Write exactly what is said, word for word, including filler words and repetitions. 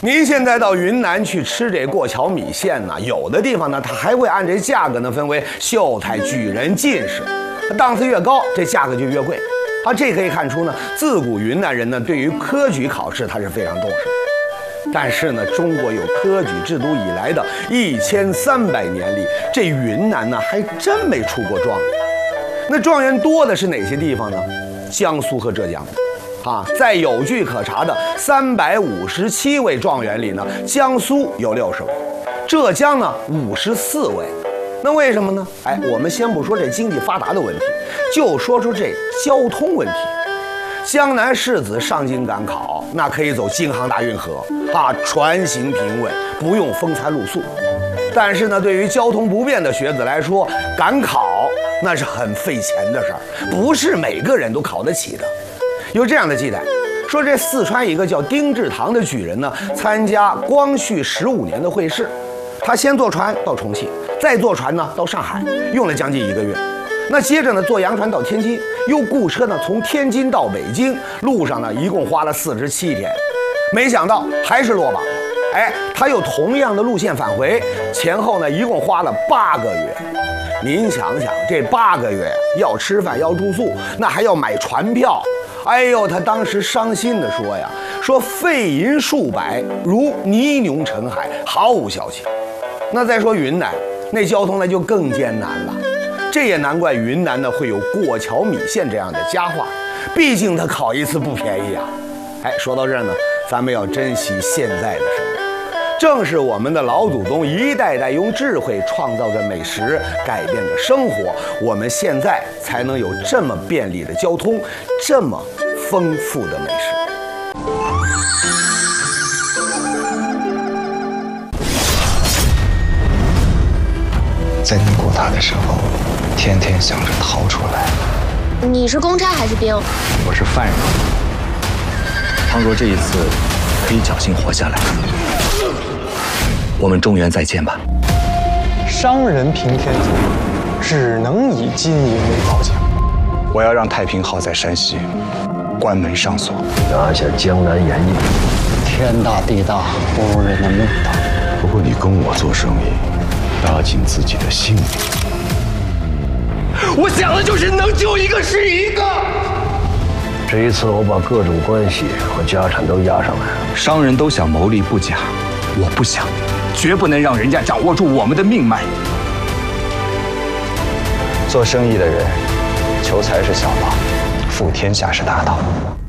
您现在到云南去吃这过桥米线呢，有的地方呢，它还会按这价格呢分为秀才、举人、进士，档次越高，这价格就越贵。啊，这可以看出呢，自古云南人呢对于科举考试他是非常重视的。但是呢，中国有科举制度以来的一千三百年里，这云南呢还真没出过状元。那状元多的是哪些地方呢？江苏和浙江。啊，在有据可查的三百五十七位状元里呢，江苏有六十位，浙江呢五十四位。那为什么呢？哎，我们先不说这经济发达的问题，就说说这交通问题。江南士子上京赶考，那可以走京杭大运河啊，船行平稳，不用风餐露宿。但是呢，对于交通不便的学子来说，赶考那是很费钱的事儿，不是每个人都考得起的。有这样的记载，说这四川一个叫丁志堂的举人呢，参加光绪十五年的会试，他先坐船到重庆，再坐船呢到上海，用了将近一个月。那接着呢坐洋船到天津，又雇车呢从天津到北京，路上呢一共花了四十七天，没想到还是落榜了。哎，他又同样的路线返回，前后呢一共花了八个月。您想想，这八个月要吃饭要住宿，那还要买船票。哎呦，他当时伤心地说呀，说费银数百，如泥牛沉海，毫无消息。那再说云南，那交通呢就更艰难了。这也难怪云南呢会有过桥米线这样的佳话，毕竟他考一次不便宜啊。哎，说到这儿呢，咱们要珍惜现在的生活。正是我们的老祖宗一代代用智慧创造着美食，改变着生活，我们现在才能有这么便利的交通，这么丰富的美食。 在你过大的时候，天天想着逃出来。 你是公差还是兵？ 我是犯人。倘若这一次可以侥幸活下来，我们中原再见吧。 商人平天下，只能以金银为宝强。 我要让太平号在山西关门上锁， 拿下江南盐业。天大地大，不如人的命大。 不过你跟我做生意，搭进自己的性命。 我想的就是能救一个是一个。这一次我把各种关系和家产都压上来了。 商人都想牟利不假，我不想，绝不能让人家掌握住我们的命脉。 做生意的人，求财是小道，富天下是大道。